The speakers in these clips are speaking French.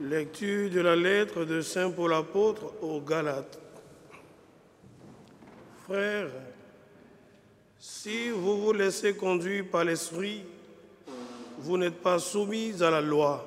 Lecture de la lettre de Saint Paul apôtre aux Galates. Frères, si vous vous laissez conduire par l'Esprit, vous n'êtes pas soumis à la loi.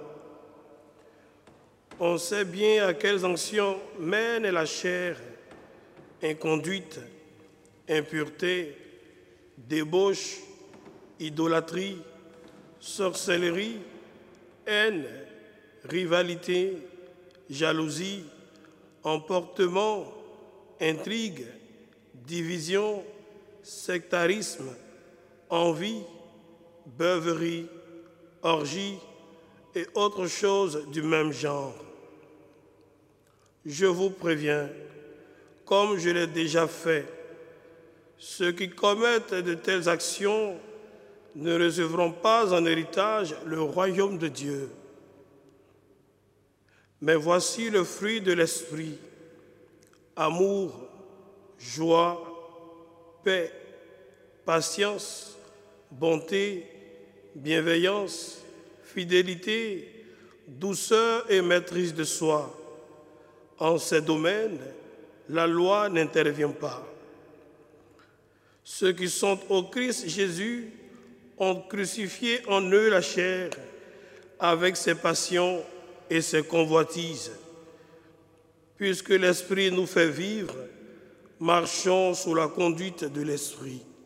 On sait bien à quelles actions mène la chair: inconduite, impureté, débauche, idolâtrie, sorcellerie, haine, rivalité, jalousie, emportement, intrigue, division, sectarisme, envie, beuverie, orgie et autres choses du même genre. Je vous préviens, comme je l'ai déjà fait, ceux qui commettent de telles actions ne recevront pas en héritage le royaume de Dieu. Mais voici le fruit de l'esprit: amour, joie, paix, patience, bonté, bienveillance, fidélité, douceur et maîtrise de soi. En ces domaines, la loi n'intervient pas. Ceux qui sont au Christ Jésus ont crucifié en eux la chair avec ses passions et ses convoitises. Puisque l'Esprit nous fait vivre, marchons sous la conduite de l'Esprit.